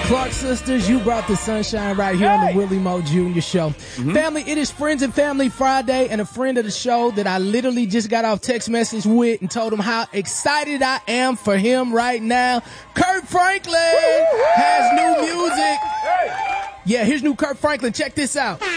Clark Sisters, you brought the sunshine right here on the Willie Moe Jr. Show. Family, it is Friends and Family Friday, and a friend of the show that I literally just got off text message with and told him how excited I am for him right now. Kirk Franklin has new music. Yeah, here's new Kirk Franklin. Check this out.